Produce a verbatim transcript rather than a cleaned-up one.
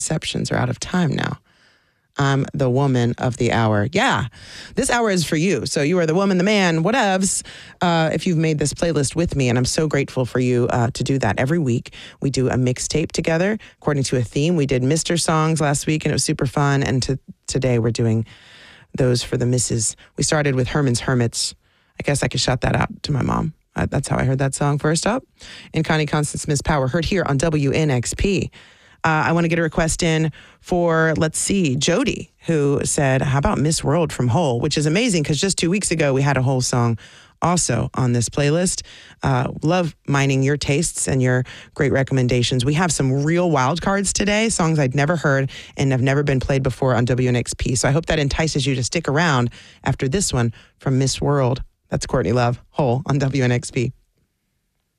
exceptions are out of time now. I'm the woman of the hour. Yeah, this hour is for you. So you are the woman, the man, whatevs, uh, if you've made this playlist with me. And I'm so grateful for you uh, to do that. Every week, we do a mixtape together according to a theme. We did Mister songs last week, and it was super fun. And to, today, we're doing those for the missus. We started with Herman's Hermits. I guess I could shout that out to my mom. Uh, that's how I heard that song first up. And Connie Constance Miss Power, heard here on W N X P. Uh, I want to get a request in for, let's see, Jody, who said, how about Miss World from Hole, which is amazing because just two weeks ago we had a Hole song also on this playlist. Uh, love mining your tastes and your great recommendations. We have some real wild cards today, songs I'd never heard and have never been played before on W N X P. So I hope that entices you to stick around after this one from Miss World. That's Courtney Love, Hole on W N X P.